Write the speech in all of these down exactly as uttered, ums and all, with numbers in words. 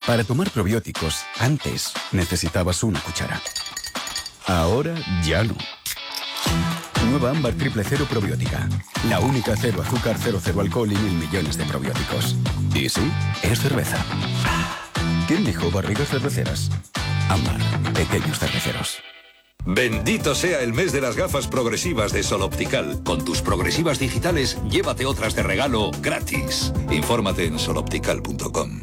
Para tomar probióticos, antes necesitabas una cuchara. Ahora ya no. Nueva Ámbar Triple Cero Probiótica. La única cero azúcar, cero, cero alcohol y mil millones de probióticos. Y sí, es cerveza. ¿Quién dijo barrigas cerveceras? Ámbar, pequeños cerveceros. Bendito sea el mes de las gafas progresivas de Sol Optical. Con tus progresivas digitales, llévate otras de regalo gratis. Infórmate en sol optical punto com.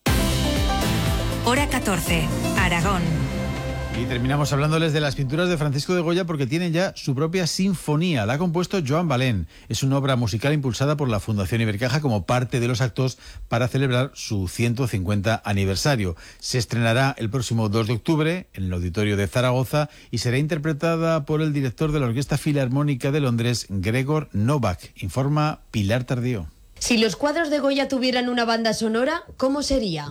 Hora catorce, Aragón. Y terminamos hablándoles de las pinturas de Francisco de Goya porque tienen ya su propia sinfonía. La ha compuesto Joan Balén. Es una obra musical impulsada por la Fundación Ibercaja como parte de los actos para celebrar su ciento cincuenta aniversario. Se estrenará el próximo dos de octubre en el Auditorio de Zaragoza y será interpretada por el director de la Orquesta Filarmónica de Londres, Gregor Novak. Informa Pilar Tardío. Si los cuadros de Goya tuvieran una banda sonora, ¿cómo sería?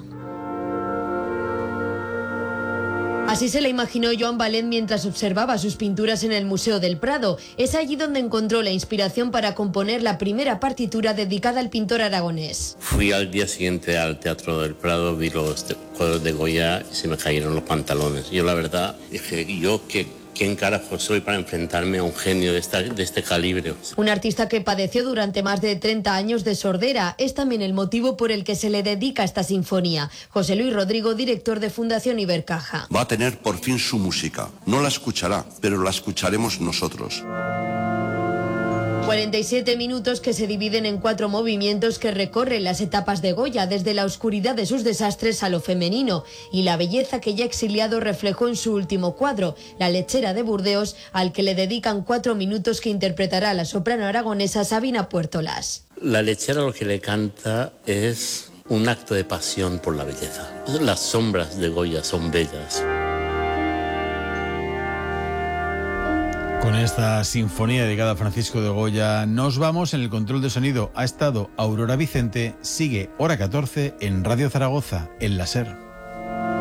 Así se la imaginó Joan Balén mientras observaba sus pinturas en el Museo del Prado. Es allí donde encontró la inspiración para componer la primera partitura dedicada al pintor aragonés. Fui al día siguiente al Teatro del Prado, vi los cuadros de Goya y se me cayeron los pantalones. Yo la verdad dije, ¿yo qué? ¿Quién carajo soy para enfrentarme a un genio de, esta, de este calibre? Un artista que padeció durante más de treinta años de sordera. Es también el motivo por el que se le dedica esta sinfonía. José Luis Rodrigo, director de Fundación Ibercaja. Va a tener por fin su música. No la escuchará, pero la escucharemos nosotros. cuarenta y siete minutos que se dividen en cuatro movimientos que recorren las etapas de Goya, desde la oscuridad de sus desastres a lo femenino y la belleza que ya exiliado reflejó en su último cuadro, La lechera de Burdeos, al que le dedican cuatro minutos que interpretará la soprano aragonesa Sabina Puertolas. La lechera lo que le canta es un acto de pasión por la belleza. Las sombras de Goya son bellas. Con esta sinfonía dedicada a Francisco de Goya nos vamos. En el control de sonido ha estado Aurora Vicente. Sigue Hora catorce en Radio Zaragoza, en la SER.